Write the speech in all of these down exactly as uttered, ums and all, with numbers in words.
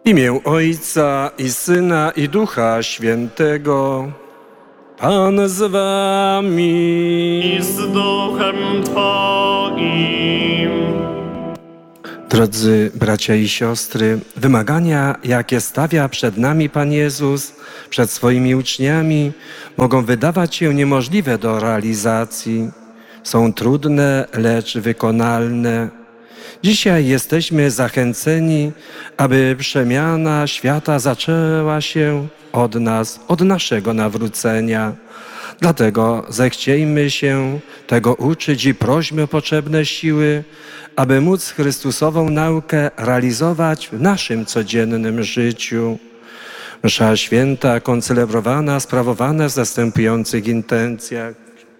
W imię Ojca i Syna i Ducha Świętego. Pan z wami. I z duchem Twoim. Drodzy bracia i siostry, wymagania, jakie stawia przed nami Pan Jezus, przed swoimi uczniami, mogą wydawać się niemożliwe do realizacji. Są trudne, lecz wykonalne. Dzisiaj jesteśmy zachęceni, aby przemiana świata zaczęła się od nas, od naszego nawrócenia. Dlatego zechciejmy się tego uczyć i prośmy o potrzebne siły, aby móc Chrystusową naukę realizować w naszym codziennym życiu. Msza święta koncelebrowana, sprawowana w następujących intencjach.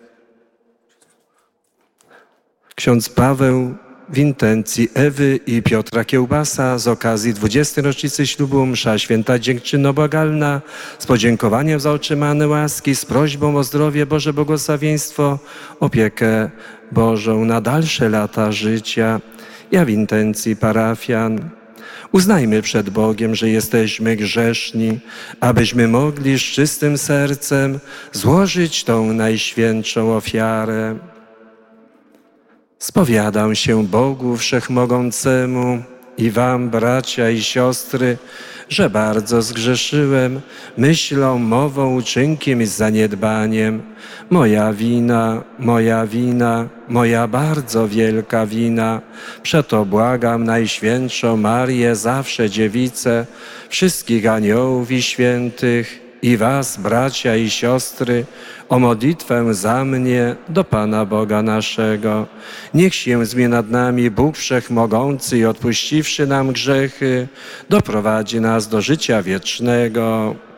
Ksiądz Paweł w intencji Ewy i Piotra Kiełbasa z okazji dwudziestej rocznicy ślubu, msza święta dziękczynno-błagalna z podziękowaniem za otrzymane łaski, z prośbą o zdrowie, Boże błogosławieństwo, opiekę Bożą na dalsze lata życia. Ja w intencji parafian. Uznajmy przed Bogiem, że jesteśmy grzeszni, abyśmy mogli z czystym sercem złożyć tą najświętszą ofiarę. Spowiadam się Bogu Wszechmogącemu i wam, bracia i siostry, że bardzo zgrzeszyłem myślą, mową, uczynkiem i zaniedbaniem. Moja wina, moja wina, moja bardzo wielka wina. Przeto błagam Najświętszą Marię, zawsze Dziewicę, wszystkich aniołów i świętych, i was, bracia i siostry, o modlitwę za mnie do Pana Boga naszego. Niech się zmie nad nami Bóg Wszechmogący i odpuściwszy nam grzechy, doprowadzi nas do życia wiecznego.